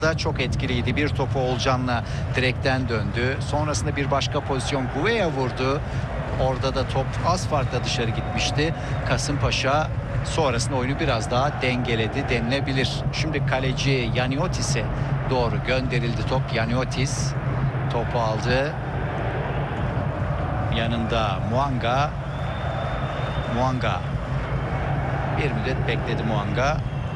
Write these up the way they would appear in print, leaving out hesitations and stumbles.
da çok etkiliydi. Bir topu Olcan'la direkten döndü. Sonrasında bir başka pozisyon Gouveia vurdu. Orada da top az farkla dışarı gitmişti. Kasımpaşa sonrasında oyunu biraz daha dengeledi denilebilir. Şimdi kaleci Yaniotis'e doğru gönderildi top. Yaniotis topu aldı. Yanında Muanga. Bir müddet bekledi Muanga.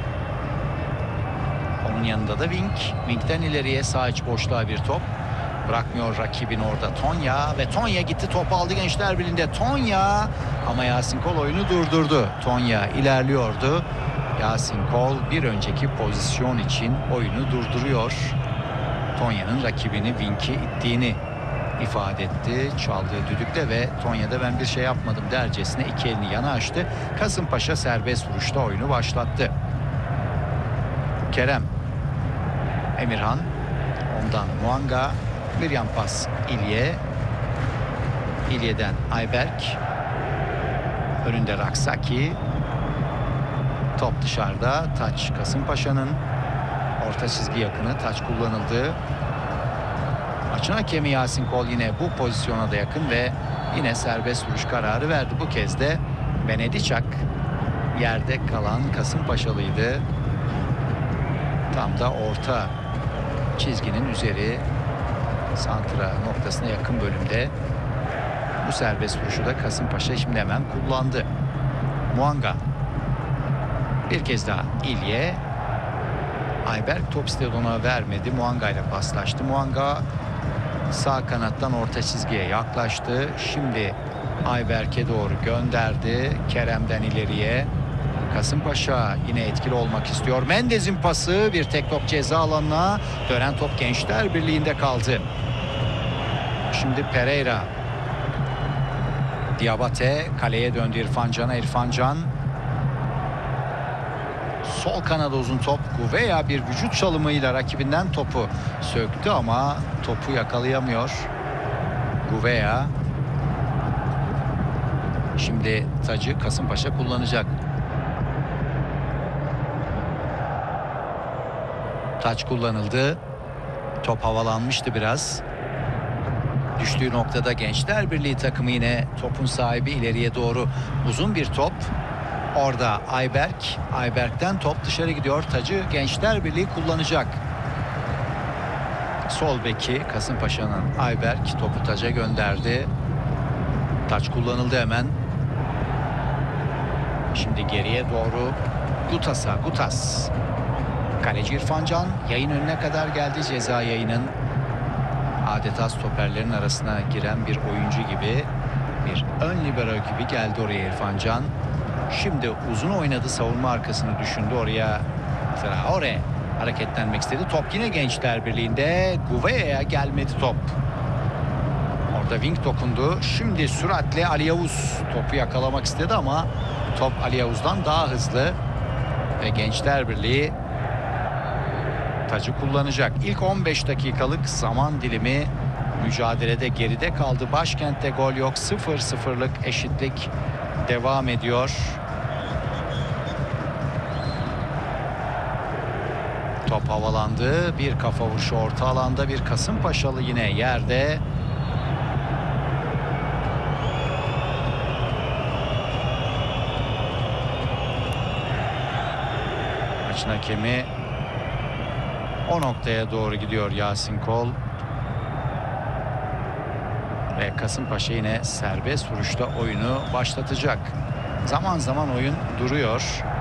Onun yanında da Wing'den ileriye sağ iç boşluğa bir top. Bırakmıyor rakibin orada Tonya ve Tonya gitti, topu aldı Gençler Birliği'nde Tonya, ama Yasin Kol oyunu durdurdu. Tonya ilerliyordu. Yasin Kol bir önceki pozisyon için oyunu durduruyor. Tonya'nın rakibini Wing'i ittiğini ifade etti çaldığı düdükle ve Tonya'da ben bir şey yapmadım dercesine iki elini yana açtı. Kasımpaşa serbest vuruşta oyunu başlattı. Kerem, Emirhan, ondan Muanga, bir yan pas İlye'den Ayberk, önünde Raksaki, top dışarıda, taç Kasımpaşa'nın, orta çizgi yakını taç kullanıldı. Maçın hakemi Yasin Kol yine bu pozisyona da yakın ve yine serbest vuruş kararı verdi. Bu kez de Benediçak yerde kalan Kasımpaşalıydı. Tam da orta çizginin üzeri, santra noktasına yakın bölümde. Bu serbest vuruşu da Kasımpaşa şimdi hemen kullandı. Muanga, bir kez daha İlye. Ayberk top istedi, ona vermedi. Muanga ile paslaştı. Muanga sağ kanattan orta çizgiye yaklaştı. Şimdi Ayberk'e doğru gönderdi. Kerem'den ileriye. Kasımpaşa yine etkili olmak istiyor. Mendez'in pası, bir tek top ceza alanına. Dönen top Gençler Birliği'nde kaldı. Şimdi Pereira. Diabate kaleye döndü İrfan Can'a. İrfan Can. Sol kanada uzun top. Gouveia bir vücut çalımıyla rakibinden topu söktü ama topu yakalayamıyor. Gouveia. Şimdi tacı Kasımpaşa kullanacak. Taç kullanıldı. Top havalanmıştı biraz. Düştüğü noktada Gençler Birliği takımı yine topun sahibi, ileriye doğru uzun bir top. Orada Ayberk. Ayberk'ten top dışarı gidiyor. Tacı Gençler Birliği kullanacak. Sol beki Kasımpaşa'nın Ayberk topu taca gönderdi. Taç kullanıldı hemen. Şimdi geriye doğru Gutas. Kaleci İrfan Can yayın önüne kadar geldi, ceza yayının. Adeta stoperlerin arasına giren bir oyuncu gibi, bir ön libero gibi geldi oraya İrfan Can. Şimdi uzun oynadı, savunma arkasını düşündü, oraya hareketlenmek istedi. Top yine Gençler Birliği'nde. Gouveia'ya gelmedi top. Orada Wing dokundu. Şimdi süratli Ali Yavuz topu yakalamak istedi ama top Ali Yavuz'dan daha hızlı ve Gençler Birliği tacı kullanacak. İlk 15 dakikalık zaman dilimi mücadelede geride kaldı. Başkentte gol yok. 0-0'lık eşitlik devam ediyor. Top havalandı. Bir kafa vuruşu orta alanda. Bir Kasımpaşalı yine yerde. Maçın hakemi o noktaya doğru gidiyor Yasin Kol. Ve Kasımpaşa yine serbest vuruşta oyunu başlatacak. Zaman zaman oyun duruyor.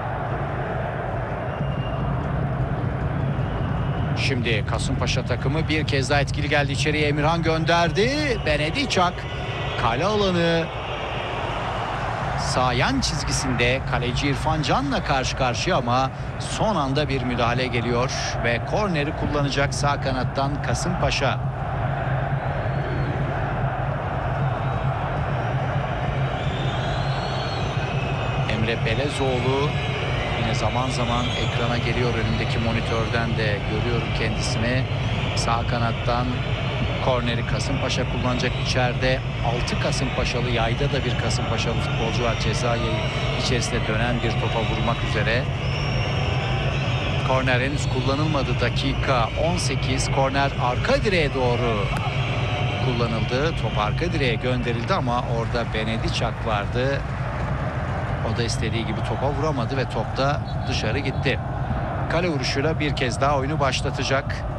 Şimdi Kasımpaşa takımı bir kez daha etkili geldi içeriye. Emirhan gönderdi. Benediçak kale alanı sağ yan çizgisinde kaleci İrfan Can'la karşı karşıya ama son anda bir müdahale geliyor ve korneri kullanacak sağ kanattan Kasımpaşa. Emre Belezoğlu yine zaman zaman ekrana geliyor, önümdeki monitörden de görüyorum kendisini. Sağ kanattan korneri Kasımpaşa kullanacak. İçeride 6 Kasımpaşalı, yayda da bir Kasımpaşalı futbolcu var. Ceza yayı içerisinde dönen bir topa vurmak üzere. Korner henüz kullanılmadı. Dakika 18. Korner arka direğe doğru kullanıldı. Top arka direğe gönderildi ama orada Benediçak vardı. O da istediği gibi topa vuramadı ve top da dışarı gitti. Kale vuruşuyla bir kez daha oyunu başlatacak